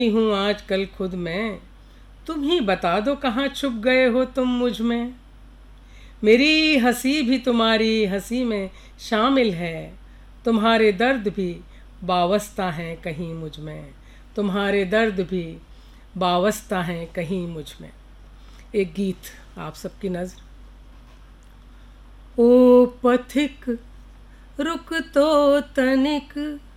हूँ आजकल खुद मैं, तुम ही बता दो कहाँ छुप गए हो तुम मुझ में। मेरी हंसी भी तुम्हारी हंसी में शामिल है, तुम्हारे दर्द भी वाबस्ता हैं कहीं मुझ में, तुम्हारे दर्द भी वाबस्ता हैं कहीं मुझ में। एक गीत आप सबकी नज़र। ओ पथिक रुक तो तनिक,